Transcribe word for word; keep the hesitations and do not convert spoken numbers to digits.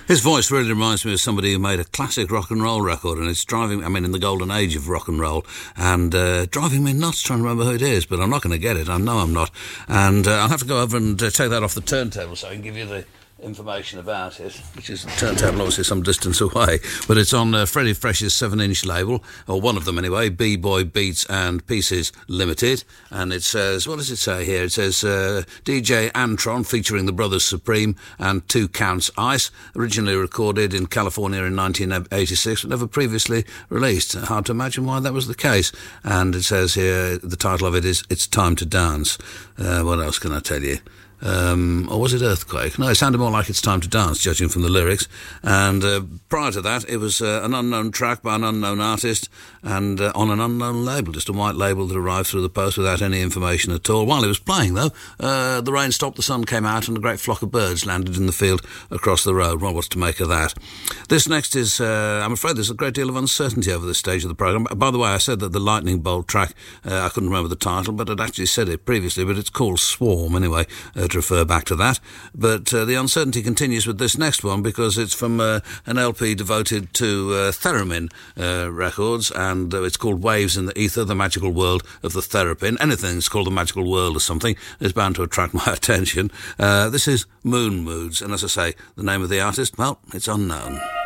His voice really reminds me of somebody who made a classic rock and roll record, and it's driving, I mean, in the golden age of rock and roll, and uh, driving me nuts trying to remember who it is, but I'm not going to get it. I know I'm not. And uh, I'll have to go over and uh, take that off the turntable so I can give you the information about it, which is the turntable obviously some distance away, but it's on uh, Freddie Fresh's seven inch label, or one of them anyway, B-Boy Beats and Pieces Limited, and it says, what does it say here? It says uh, D J Antron featuring the Brothers Supreme and Two Counts Ice, originally recorded in California in nineteen eighty-six, but never previously released. Hard to imagine why that was the case. And it says here, the title of it is It's Time to Dance. Uh, what else can I tell you? Um, or was it Earthquake? No, it sounded more like It's Time to Dance, judging from the lyrics. And uh, prior to that, it was uh, an unknown track by an unknown artist and uh, on an unknown label, just a white label that arrived through the post without any information at all. While he was playing, though, uh, the rain stopped, the sun came out, and a great flock of birds landed in the field across the road. Well, what's to make of that? This next is, uh, I'm afraid there's a great deal of uncertainty over this stage of the programme. By the way, I said that the Lightning Bolt track, uh, I couldn't remember the title, but I'd actually said it previously, but it's called Swarm, anyway, uh, to refer back to that. But uh, the uncertainty continues with this next one because it's from uh, an L P devoted to uh, Theremin uh, records, and uh, it's called Waves in the Ether, the Magical World of the Therapin. Anything that's called the Magical World or something is bound to attract my attention. Uh, this is Moon Moods, and as I say, the name of the artist, well, it's unknown.